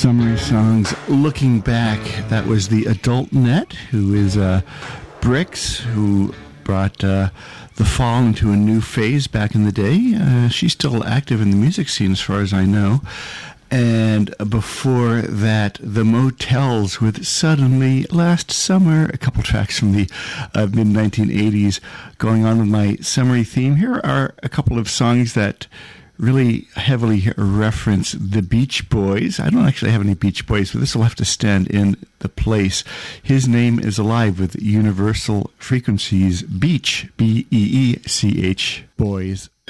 Summery songs. Looking back, that was the Adult Net, who is Brix, who brought the fall into a new phase back in the day. She's still active in the music scene as far as I know. And before that, the Motels with Suddenly Last Summer, a couple tracks from the mid-1980s. Going on with my summery theme, here are a couple of songs that really heavily reference the Beach Boys. I don't actually have any Beach Boys, but this will have to stand in the place. His Name is Alive with Universal Frequencies Beach, B-E-E-C-H, Boys.